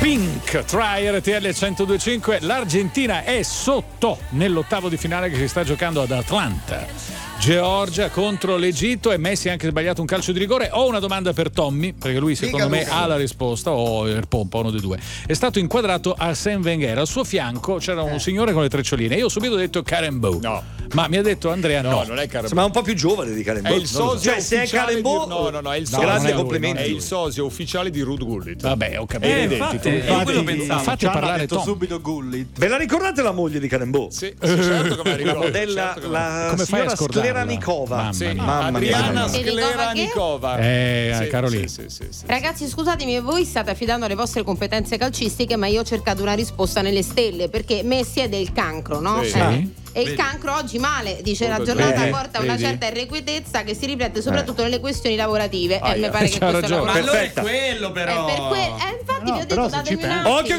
Pink tra RTL 102.5. L'Argentina è sotto nell'ottavo di finale che si sta giocando ad Atlanta. Georgia contro l'Egitto e Messi ha anche sbagliato un calcio di rigore. Ho una domanda per Tommy, perché lui secondo me ha la risposta, o il Pompa, uno dei due. È stato inquadrato Arsène Wenger, al suo fianco c'era un signore con le treccioline. Io ho subito detto Karenbo. No. Ma mi ha detto Andrea no. Non è Karenbo. Ma è un po' più giovane di Karenbo. È il sosia se è Karenbo, no, è il sosia. Grande complimenti. È il sosia ufficiale di Ruud Gullit. Vabbè, ho capito. Fate parlare Tom. subito Gullit. Ve la ricordate la moglie di Karenbo? Sì, certo che me la ricordo. La modella, la Come fai a signora scordarla? Scleranikova. Adriana Scleranikova. Carolina. Sì. Ragazzi, scusatemi, voi state affidando alle vostre competenze calcistiche, ma io ho cercato una risposta nelle stelle, perché Messi è del cancro, no? Sì. E il cancro oggi male, dice la giornata porta una certa irrequietezza che si riflette soprattutto nelle questioni lavorative. E mi pare che questo ragione. Ma allora è quello però. infatti vi ho detto, datemi una Occhio